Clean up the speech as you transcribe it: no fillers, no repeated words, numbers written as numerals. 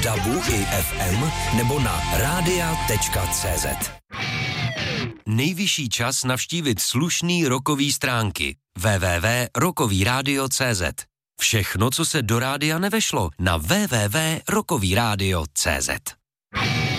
DABu i FM nebo na radia.cz. Nejvyšší čas navštívit slušný rockový stránky www.rockovyradio.cz. Všechno, co se do rádia nevešlo, na www.rockovyradio.cz.